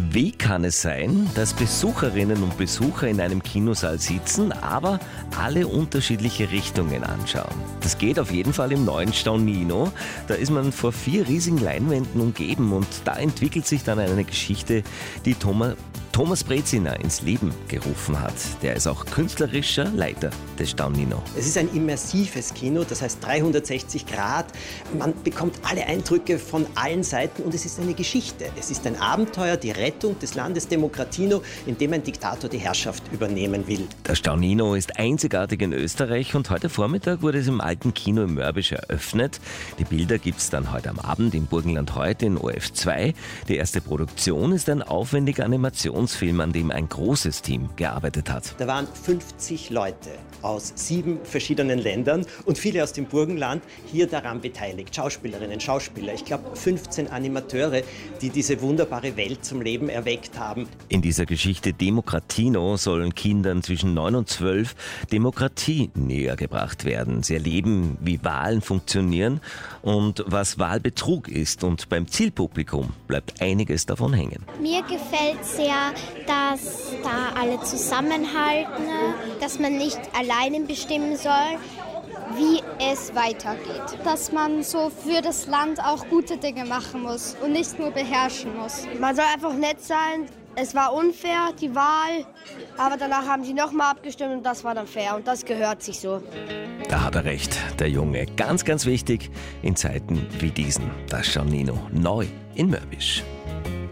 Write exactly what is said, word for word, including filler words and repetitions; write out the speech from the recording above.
Wie kann es sein, dass Besucherinnen und Besucher in einem Kinosaal sitzen, aber alle unterschiedliche Richtungen anschauen? Das geht auf jeden Fall im neuen Staunino. Da ist man vor vier riesigen Leinwänden umgeben und da entwickelt sich dann eine Geschichte, die Thomas Thomas Brezina ins Leben gerufen hat. Der ist auch künstlerischer Leiter des Staunino. Es ist ein immersives Kino, das heißt dreihundertsechzig Grad. Man bekommt alle Eindrücke von allen Seiten und es ist eine Geschichte. Es ist ein Abenteuer, die Rettung des Landes Democratino, in dem ein Diktator die Herrschaft übernehmen will. Das Staunino ist einzigartig in Österreich und heute Vormittag wurde es im alten Kino in Mörbisch eröffnet. Die Bilder gibt es dann heute am Abend im Burgenland heute in O F zwei. Die erste Produktion ist ein aufwendiger Animationsfilm, an dem ein großes Team gearbeitet hat. Da waren fünfzig Leute aus sieben verschiedenen Ländern und viele aus dem Burgenland hier daran beteiligt. Schauspielerinnen, Schauspieler, ich glaube fünfzehn Animateure, die diese wunderbare Welt zum Leben erweckt haben. In dieser Geschichte Democratino sollen Kindern zwischen neun und zwölf Demokratie näher gebracht werden. Sie erleben, wie Wahlen funktionieren und was Wahlbetrug ist. Und beim Zielpublikum bleibt einiges davon hängen. Mir gefällt sehr, dass da alle zusammenhalten, dass man nicht alleine bestimmen soll, wie es weitergeht. Dass man so für das Land auch gute Dinge machen muss und nicht nur beherrschen muss. Man soll einfach nett sein. Es war unfair, die Wahl, aber danach haben sie nochmal abgestimmt und das war dann fair und das gehört sich so. Da hat er recht, der Junge. Ganz, ganz wichtig in Zeiten wie diesen. Das Staunino neu in Mörbisch.